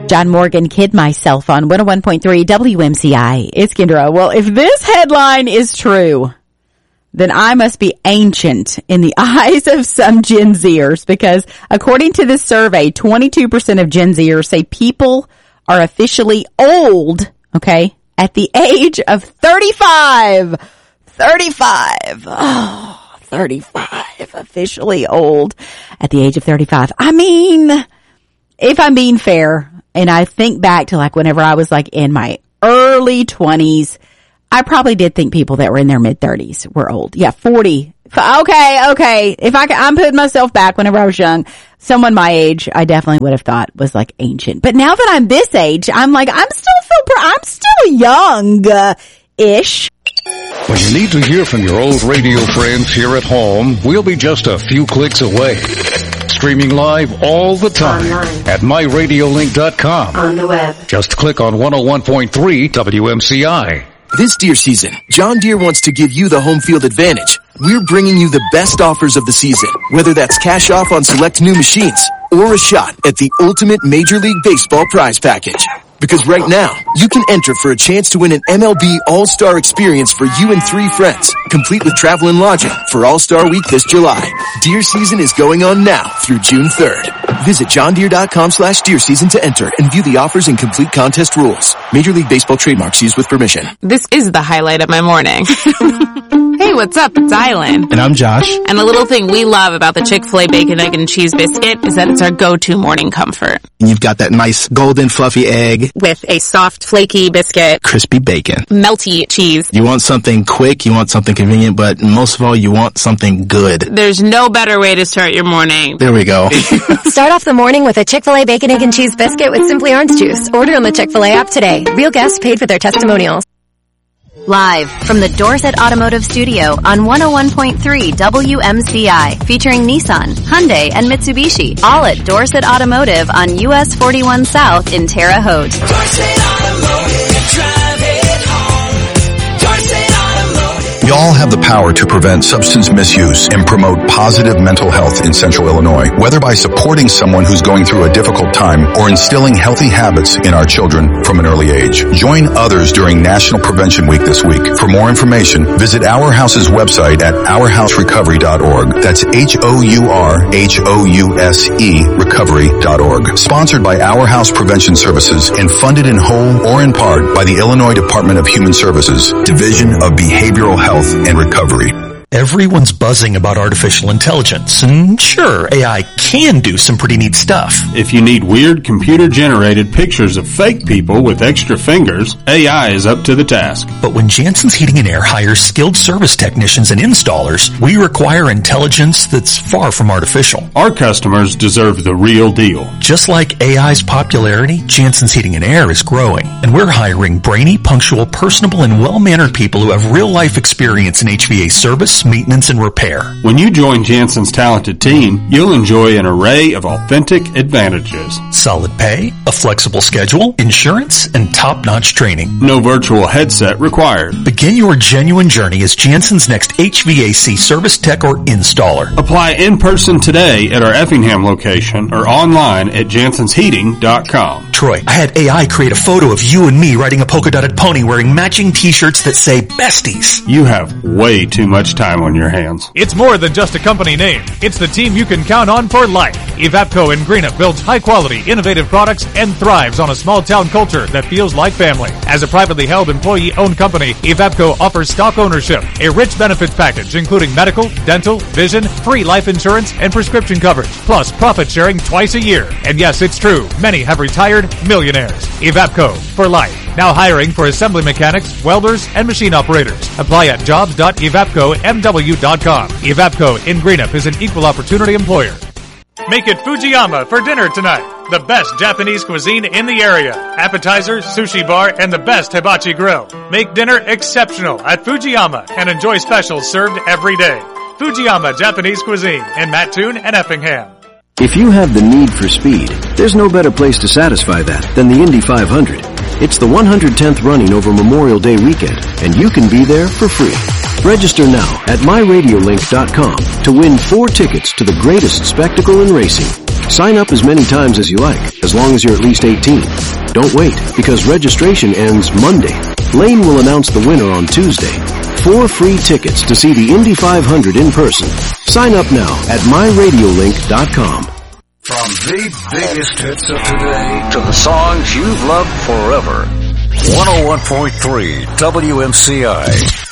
John Morgan, Kid Myself on 101.3 WMCI. It's Kendra. Well, if this headline is true, then I must be ancient in the eyes of some Gen Zers, because according to this survey, 22% of Gen Zers say people are officially old, okay, at the age of 35. 35. Oh, 35. Officially old at the age of 35. I mean, if I'm being fair, and I think back to like whenever I was like in my early 20s, I probably did think people that were in their mid 30s were old. Yeah, 40. Okay. If I'm putting myself back whenever I was young, someone my age, I definitely would have thought was like ancient. But now that I'm this age, I'm like, I'm still young-ish. When you need to hear from your old radio friends here at home, we'll be just a few clicks away. Streaming live all the time online at myradiolink.com. On the web. Just click on 101.3 WMCI. This Deere season, John Deere wants to give you the home field advantage. We're bringing you the best offers of the season, whether that's cash off on select new machines or a shot at the ultimate Major League Baseball prize package. Because right now, you can enter for a chance to win an MLB All-Star experience for you and 3 friends, complete with travel and lodging for All-Star Week this July. Deer season is going on now through June 3rd. Visit johndeere.com/Deer season to enter and view the offers and complete contest rules. Major League Baseball trademarks used with permission. This is the highlight of my morning. Hey, what's up? It's Island. And I'm Josh. And the little thing we love about the Chick-fil-A Bacon, Egg, and Cheese Biscuit is that it's our go-to morning comfort. And you've got that nice golden fluffy egg with a soft flaky biscuit, crispy bacon, melty cheese. You want something quick, you want something convenient, but most of all, you want something good. There's no better way to start your morning. There we go. Start off the morning with a Chick-fil-A Bacon, Egg, and Cheese Biscuit with Simply Orange Juice. Order on the Chick-fil-A app today. Real guests paid for their testimonials. Live from the Dorset Automotive Studio on 101.3 WMCI, featuring Nissan, Hyundai, and Mitsubishi, all at Dorset Automotive on US 41 South in Terre Haute. Dorset Automotive, drive it home. Dorset Automotive. Y'all have the power to prevent substance misuse and promote positive mental health in Central Illinois, whether by supporting someone who's going through a difficult time or instilling healthy habits in our children from an early age. Join others during National Prevention Week this week. For more information, visit Our House's website at ourhouserecovery.org. That's HOURHOUSE recovery.org. Sponsored by Our House Prevention Services and funded in whole or in part by the Illinois Department of Human Services, Division of Behavioral Health and Recovery. Everyone's buzzing about artificial intelligence, and sure, AI can do some pretty neat stuff. If you need weird computer-generated pictures of fake people with extra fingers, AI is up to the task. But when Jansen's Heating and Air hires skilled service technicians and installers, we require intelligence that's far from artificial. Our customers deserve the real deal. Just like AI's popularity, Jansen's Heating and Air is growing, and we're hiring brainy, punctual, personable, and well-mannered people who have real-life experience in HVAC service, maintenance, and repair. When you join Jansen's talented team, you'll enjoy an array of authentic advantages. Solid pay, a flexible schedule, insurance, and top-notch training. No virtual headset required. Begin your genuine journey as Jansen's next HVAC service tech or installer. Apply in person today at our Effingham location or online at jansensheating.com. Troy, I had AI create a photo of you and me riding a polka-dotted pony wearing matching t-shirts that say besties. You have way too much time on your hands. It's more than just a company name. It's the team you can count on for life. Evapco in Greenup builds high-quality, innovative products and thrives on a small-town culture that feels like family. As a privately held, employee-owned company, Evapco offers stock ownership, a rich benefits package including medical, dental, vision, free life insurance, and prescription coverage, plus profit sharing twice a year. And yes, it's true, many have retired millionaires. Evapco for life. Now hiring for assembly mechanics, welders, and machine operators. Apply at jobs.evapcomw.com. Evapco in Greenup is an equal opportunity employer. Make it Fujiyama for dinner tonight. The best Japanese cuisine in the area. Appetizers, sushi bar, and the best hibachi grill. Make dinner exceptional at Fujiyama and enjoy specials served every day. Fujiyama Japanese Cuisine in Mattoon and Effingham. If you have the need for speed, there's no better place to satisfy that than the Indy 500. It's the 110th running over Memorial Day weekend, and you can be there for free. Register now at myradiolink.com to win 4 tickets to the greatest spectacle in racing. Sign up as many times as you like, as long as you're at least 18. Don't wait, because registration ends Monday. Lane will announce the winner on Tuesday. 4 free tickets to see the Indy 500 in person. Sign up now at myradiolink.com. From the biggest hits of today to the songs you've loved forever. 101.3 WMCI.